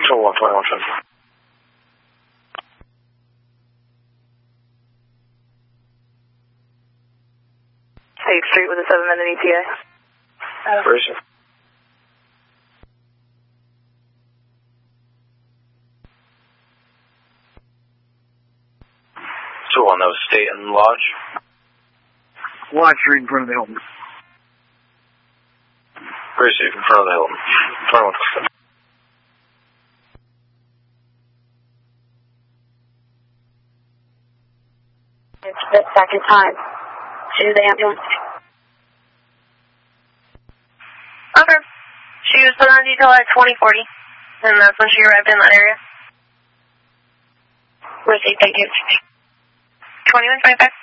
21. State Street with a 7-minute ETA. Where is it? On those State and Lodge. Lodge Street in front of the Hilton. Where is it? In front of the Hilton. 21. It's the second time. To the ambulance. Okay. She was put on detail at 2040, and that's when she arrived in that area. Received, thank you. 2125.